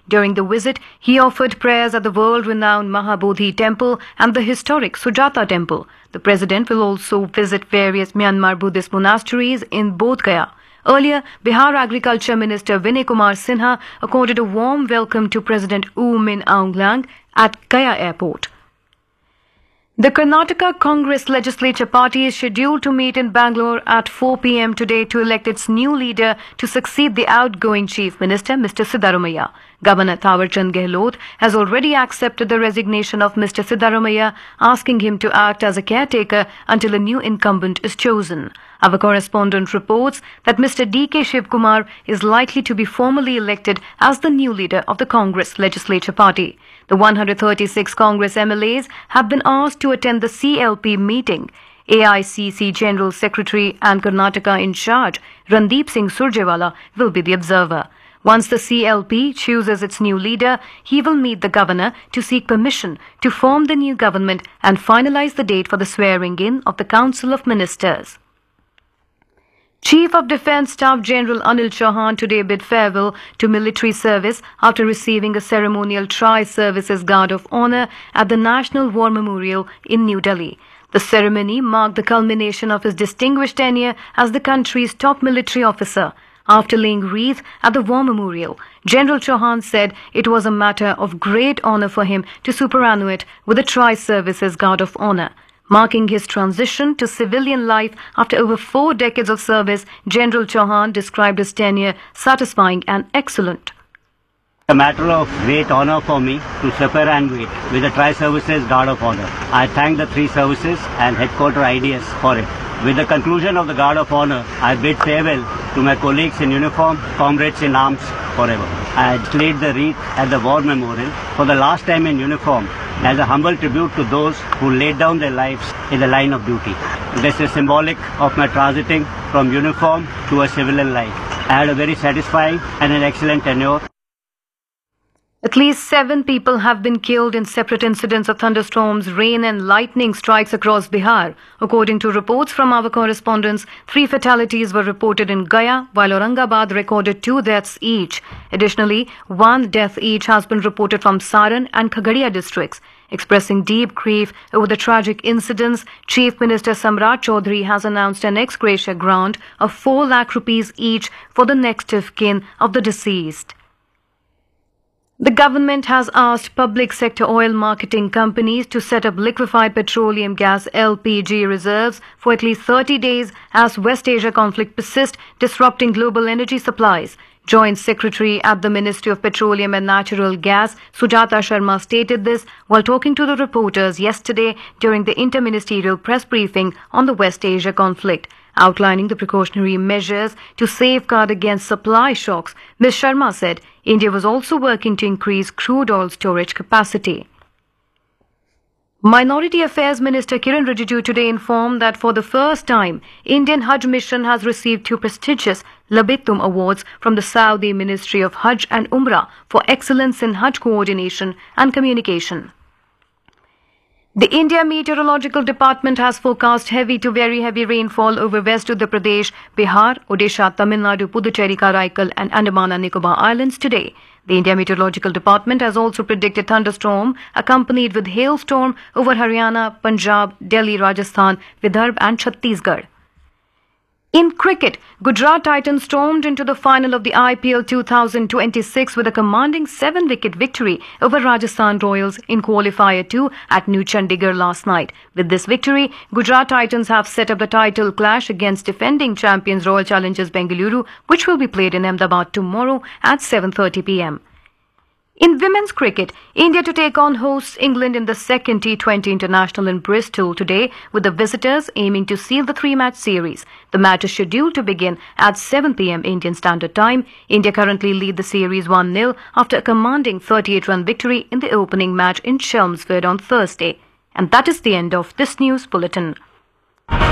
During the visit, he offered prayers at the world-renowned Mahabodhi Temple and the historic Sujata Temple. The president will also visit various Myanmar Buddhist monasteries in Bodh Gaya. Earlier, Bihar Agriculture Minister Vinay Kumar Sinha accorded a warm welcome to President U Min Aung Hlaing at Gaya Airport. The Karnataka Congress Legislature Party is scheduled to meet in Bangalore at 4 p.m. today to elect its new leader to succeed the outgoing Chief Minister, Mr. Siddaramaiah. Governor Thawarchand Gehlot has already accepted the resignation of Mr. Siddaramaiah, asking him to act as a caretaker until a new incumbent is chosen. Our correspondent reports that Mr. D.K. Shivkumar is likely to be formally elected as the new leader of the Congress Legislature Party. The 136 Congress MLAs have been asked to attend the CLP meeting. AICC General Secretary and Karnataka in charge, Randeep Singh Surjewala, will be the observer. Once the CLP chooses its new leader, he will meet the governor to seek permission to form the new government and finalize the date for the swearing-in of the Council of Ministers. Chief of Defence Staff General Anil Chauhan today bid farewell to military service after receiving a ceremonial Tri-Services Guard of Honour at the National War Memorial in New Delhi. The ceremony marked the culmination of his distinguished tenure as the country's top military officer. After laying wreath at the War Memorial, General Chauhan said it was a matter of great honour for him to superannuate with the Tri-Services Guard of Honour. Marking his transition to civilian life after over 4 decades of service, General Chauhan described his tenure satisfying and excellent. A matter of great honour for me to superannuate with the Tri-Services Guard of Honour. I thank the 3 services and headquarter IDS for it. With the conclusion of the Guard of Honour, I bid farewell to my colleagues in uniform, comrades in arms forever. I laid the wreath at the War Memorial for the last time in uniform as a humble tribute to those who laid down their lives in the line of duty. This is symbolic of my transiting from uniform to a civilian life. I had a very satisfying and an excellent tenure. At least 7 people have been killed in separate incidents of thunderstorms, rain and lightning strikes across Bihar. According to reports from our correspondents, 3 fatalities were reported in Gaya, while Aurangabad recorded 2 deaths each. Additionally, 1 death each has been reported from Saran and Khagadia districts. Expressing deep grief over the tragic incidents, Chief Minister Samrat Chaudhary has announced an ex gratia grant of 4 lakh rupees each for the next of kin of the deceased. The government has asked public sector oil marketing companies to set up liquefied petroleum gas LPG reserves for at least 30 days as West Asia conflict persists, disrupting global energy supplies. Joint Secretary at the Ministry of Petroleum and Natural Gas, Sujata Sharma, stated this while talking to the reporters yesterday during the interministerial press briefing on the West Asia conflict. Outlining the precautionary measures to safeguard against supply shocks, Ms. Sharma said India was also working to increase crude oil storage capacity. Minority Affairs Minister Kiran Rijiju today informed that for the first time, Indian Hajj Mission has received 2 prestigious Labitum Awards from the Saudi Ministry of Hajj and Umrah for excellence in Hajj coordination and communication. The India Meteorological Department has forecast heavy to very heavy rainfall over West Uttar Pradesh, Bihar, Odisha, Tamil Nadu, Puducherry, Karaikal and Andaman and Nicobar Islands today. The India Meteorological Department has also predicted thunderstorm accompanied with hailstorm over Haryana, Punjab, Delhi, Rajasthan, Vidarbha and Chhattisgarh. In cricket, Gujarat Titans stormed into the final of the IPL 2026 with a commanding 7-wicket victory over Rajasthan Royals in Qualifier 2 at New Chandigarh last night. With this victory, Gujarat Titans have set up the title clash against defending champions Royal Challengers Bengaluru, which will be played in Ahmedabad tomorrow at 7:30 p.m. In women's cricket, India to take on hosts England in the second T20 International in Bristol today, with the visitors aiming to seal the 3-match series. The match is scheduled to begin at 7 p.m. Indian Standard Time. India currently lead the series 1-0 after a commanding 38-run victory in the opening match in Chelmsford on Thursday. And that is the end of this news bulletin.